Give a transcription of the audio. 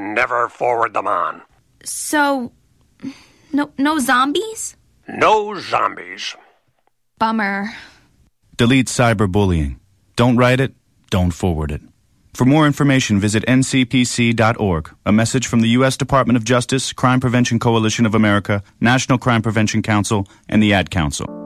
never forward them on. So, no zombies? No zombies. Bummer. Delete cyberbullying. Don't write it, don't forward it. For more information, visit ncpc.org. A message from the U.S. Department of Justice, Crime Prevention Coalition of America, National Crime Prevention Council, and the Ad Council.